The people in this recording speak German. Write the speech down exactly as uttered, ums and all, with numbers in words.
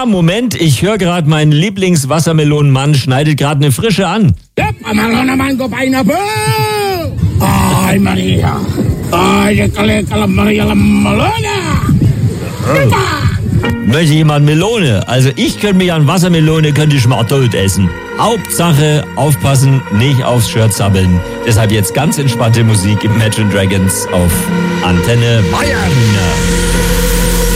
Moment, ich höre gerade, mein Lieblingswassermelonenmann schneidet gerade eine frische an. Ay, Maria. Ay, kale Maria la Melone. Möchte jemand Melone? Also ich könnte mich an Wassermelone, könnte ich mal tot essen. Hauptsache aufpassen, nicht aufs Shirt sabbeln. Deshalb jetzt ganz entspannte Musik im Imagine Dragons auf Antenne Bayern.